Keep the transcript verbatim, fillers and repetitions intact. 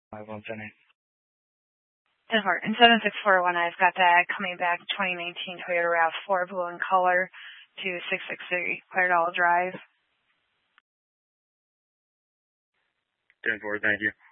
five one seven eight. ten four. And seven six four one, I've got that coming back twenty nineteen Toyota RAV four blue in color to six six three Clear Dollar Drive. ten four, thank you.